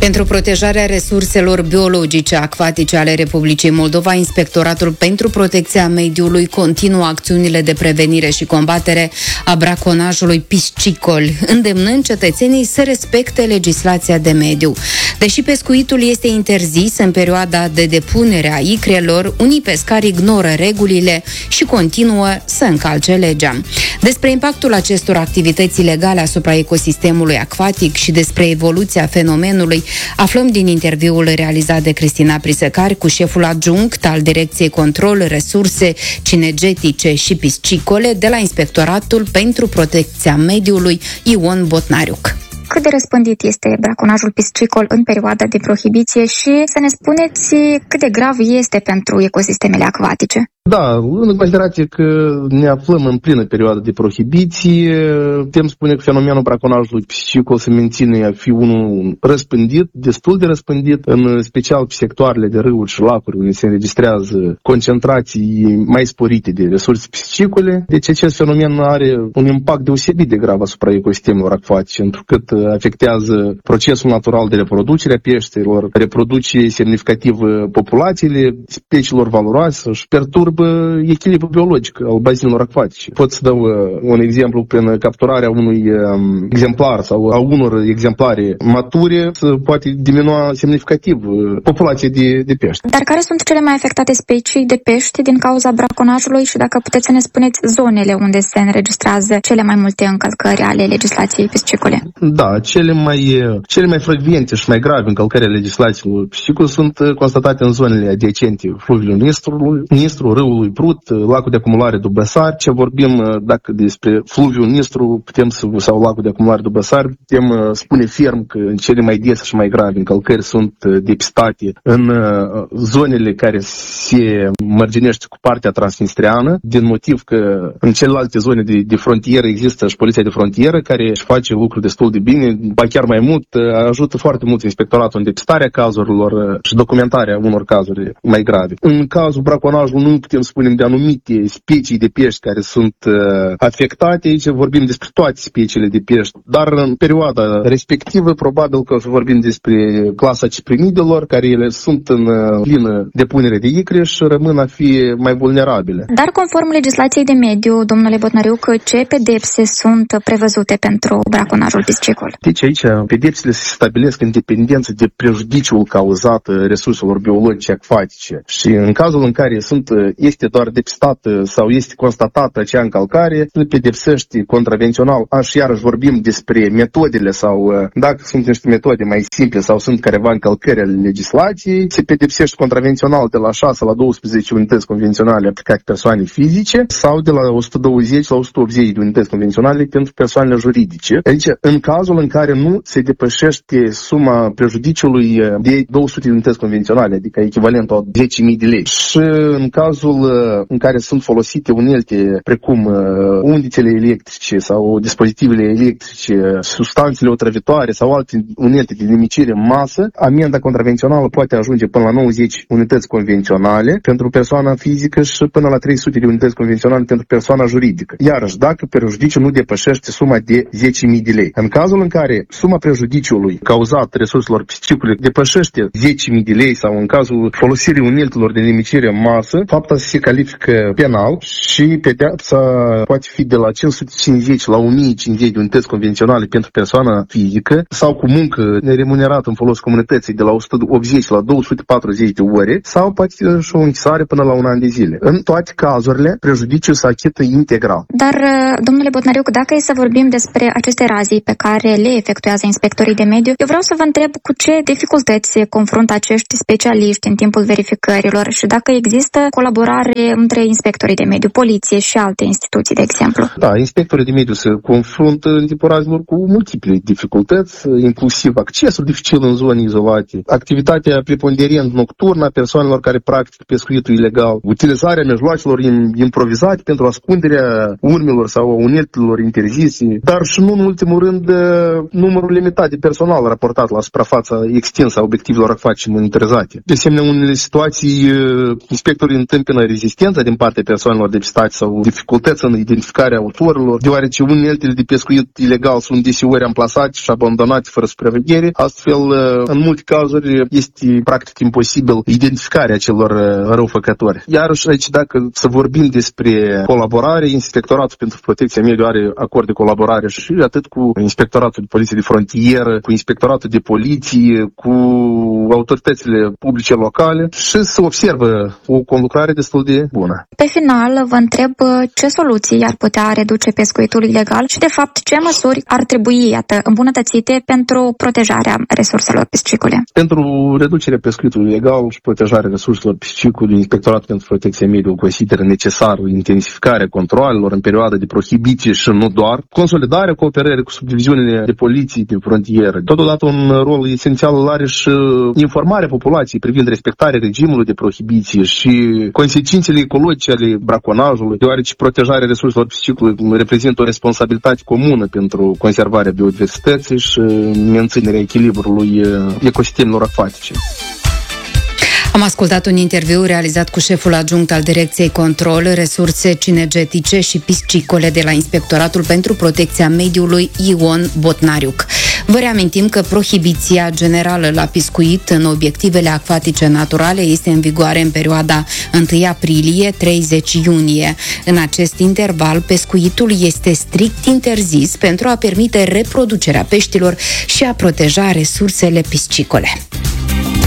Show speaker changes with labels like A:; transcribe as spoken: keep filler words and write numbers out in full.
A: Pentru protejarea resurselor biologice acvatice ale Republicii Moldova, Inspectoratul pentru Protecția Mediului continuă acțiunile de prevenire și combatere a braconajului piscicol, îndemnând cetățenii să respecte legislația de mediu. Deși pescuitul este interzis în perioada de depunere a icrelor, unii pescari ignoră regulile și continuă să încalce legea. Despre impactul acestor activități ilegale asupra ecosistemului acvatic și despre evoluția fenomenului aflăm din interviul realizat de Cristina Prisecari cu șeful adjunct al Direcției Control, Resurse Cinegetice și Piscicole de la Inspectoratul pentru Protecția Mediului, Ion Botnariuc.
B: Cât de răspândit este braconajul piscicol în perioada de prohibiție și să ne spuneți cât de grav este pentru ecosistemele acvatice?
C: Da, în considerație că ne aflăm în plină perioadă de prohibiție, putem spune că fenomenul braconajului piscicol se menține a fi unul răspândit, destul de răspândit, în special pe sectoarele de râuri și lacuri, unde se înregistrează concentrații mai sporite de resurse piscicole. Deci acest fenomen are un impact deosebit de grav asupra ecosistemelor acvatice, întrucât afectează procesul natural de reproducere a peșterilor, reproduce semnificativ populațiile speciilor valoroase și perturbă echilibru biologic al bazinelor acvatice. Pot să dau un exemplu prin capturarea unui um, exemplar sau a unor exemplare mature, să poate diminua semnificativ populația de, de pești.
B: Dar care sunt cele mai afectate specii de pești din cauza braconajului și dacă puteți să ne spuneți zonele unde se înregistrează cele mai multe încălcări ale legislației piscicole?
C: Da, cele mai, cele mai frecvente și mai grave încălcări ale legislației piscicole sunt constatate în zonele adiacente fluviului Nistrului, Nistru, râului Prut, lacul de acumulare Dubăsari. Ce vorbim dacă despre fluviul Nistru, putem să, sau lacul de acumulare Dubăsari, putem spune ferm că cele mai des și mai grave încălcări sunt depistate în zonele care se mărginește cu partea transnistreană, din motiv că în celelalte zone de, de frontieră există și poliția de frontieră care își face lucruri destul de bine, ba chiar mai mult, ajută foarte mult inspectoratul în depistarea cazurilor și documentarea unor cazuri mai grave. În cazul braconajului nu putem spune de anumite specii de pești care sunt uh, afectate, aici vorbim despre toate speciile de pești, dar în perioada respectivă probabil că o să vorbim despre clasa ciprinidelor, care ele sunt în uh, plină depunere de icre și rămân a fi mai vulnerabile.
B: Dar conform legislației de mediu, domnule Botnariuc, ce pedepse sunt prevăzute pentru braconajul piscicol?
C: Deci aici pedepsele se stabilesc în dependență de prejudiciul cauzat resurselor biologice acvatice și în cazul în care sunt, este doar depistată sau este constatată acea încălcare, se pedepsește contravențional. Aș iarăși vorbim despre metodele sau dacă sunt niște metode mai simple sau sunt careva încălcări ale legislației, se pedepsește contravențional de la șase la douăsprezece unități convenționale aplicate persoane fizice sau de la o sută douăzeci la o sută optzeci de unități convenționale pentru persoanele juridice. Deci, în cazul în care nu se depășește suma prejudiciului de două sute de unități convenționale, adică echivalentul a zece mii de lei. Și în cazul în care sunt folosite unelte precum undițele electrice sau dispozitivele electrice, substanțele otrăvitoare sau alte unelte de nimicire în masă, amenda contravențională poate ajunge până la nouăzeci unități convenționale pentru persoana fizică și până la trei sute de unități convenționale pentru persoana juridică. Iarăși, dacă prejudiciul nu depășește suma de zece mii de lei. În cazul în care suma prejudiciului cauzat resurselor piscicole depășește zece mii de lei sau în cazul folosirii uneltelor de nimicire în masă, fapta se califică penal și pedeapsa poate fi de la cinci sute cincizeci la o mie cincizeci de unități convenționale pentru persoana fizică sau cu muncă neremunerată în folos comunității de la o sută optzeci la două sute patruzeci de ore sau poate fi și o închisare până la un an de zile. În toate cazurile, prejudiciul se achită integral.
B: Dar, domnule Botnariuc, dacă e să vorbim despre aceste razii pe care le efectuează inspectorii de mediu, eu vreau să vă întreb cu ce dificultăți se confruntă acești specialiști în timpul verificărilor și dacă există colaborare între inspectorii de mediu, poliție și alte instituții, de exemplu.
C: Da, inspectorii de mediu se confruntă în timpul razilor cu multiple dificultăți, inclusiv accesul dificil în zone izolate, activitatea preponderent nocturnă a persoanelor care practică pescuitul ilegal, utilizarea mijloacelor improvizate pentru ascunderea urmelor sau uneltelor interzise, dar și nu în ultimul rând numărul limitat de personal raportat la suprafața extinsă a obiectivelor acvatice monitorizate. De asemenea, în unele situații, inspectorii întâmpină până rezistența din partea persoanelor depistați sau dificultăți în identificarea autorilor, deoarece uneltele de pescuit ilegal sunt deseori amplasate și abandonate fără supraveghere. Astfel, în multe cazuri, este practic imposibil identificarea celor răufăcători. Iarăși aici, dacă să vorbim despre colaborare, Inspectoratul pentru Protecția Mediului are acord de colaborare și atât cu Inspectoratul de Poliție de Frontieră, cu Inspectoratul de Poliție, cu autoritățile publice locale și se observă o conlucrare destul de bună.
B: Pe final, vă întreb ce soluții ar putea reduce pescuitul ilegal și, de fapt, ce măsuri ar trebui, iată, îmbunătățite pentru protejarea resurselor piscicole.
C: Pentru reducerea pescuitului ilegal și protejarea resurselor piscicole, Inspectoratul pentru Protecția Mediului consideră necesar intensificarea controalelor în perioada de prohibiție și nu doar, consolidarea cooperării cu subdiviziunile de poliție de frontieră. Totodată un rol esențial are și informarea populației privind respectarea regimului de prohibiție și consecințele ecologice ale braconajului, deoarece protejarea resurselor piscicole reprezintă o responsabilitate comună pentru conservarea biodiversității și menținerea echilibrului ecosistemelor acvatice.
A: Am ascultat un interviu realizat cu șeful adjunct al Direcției Control, Resurse Cinegetice și Piscicole de la Inspectoratul pentru Protecția Mediului, Ion Botnariuc. Vă reamintim că prohibiția generală la pescuit în obiectivele acvatice naturale este în vigoare în perioada întâi aprilie - treizeci iunie. În acest interval, pescuitul este strict interzis pentru a permite reproducerea peștilor și a proteja resursele piscicole.